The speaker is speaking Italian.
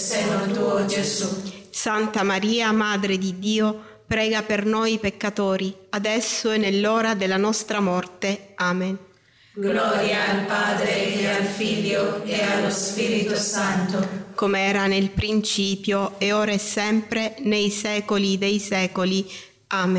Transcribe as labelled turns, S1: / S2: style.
S1: seno tuo, Gesù.
S2: Santa Maria, Madre di Dio, prega per noi peccatori, adesso e nell'ora della nostra morte. Amen.
S1: Gloria al Padre e al Figlio e allo Spirito Santo,
S2: come era nel principio, e ora e sempre, nei secoli dei secoli. Amen.